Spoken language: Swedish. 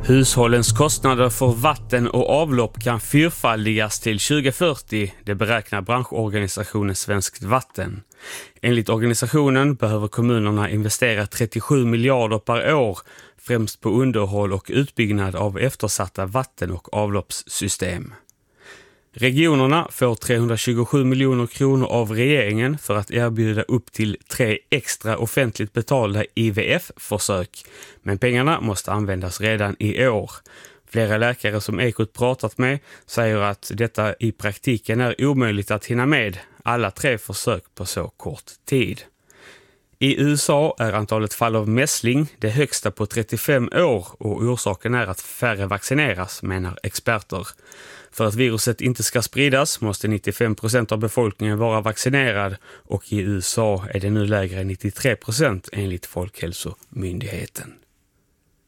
Hushållens kostnader för vatten och avlopp kan fyrfaldigas till 2040, det beräknar branschorganisationen Svenskt Vatten. Enligt organisationen behöver kommunerna investera 37 miljarder per år, främst på underhåll och utbyggnad av eftersatta vatten- och avloppssystem. Regionerna får 327 miljoner kronor av regeringen för att erbjuda upp till 3 extra offentligt betalda IVF-försök, men pengarna måste användas redan i år. Flera läkare som Ekot pratat med säger att detta i praktiken är omöjligt att hinna med alla 3 försök på så kort tid. I USA är antalet fall av mässling det högsta på 35 år och orsaken är att färre vaccineras, menar experter. För att viruset inte ska spridas måste 95% av befolkningen vara vaccinerad och i USA är det nu lägre än 93% enligt Folkhälsomyndigheten.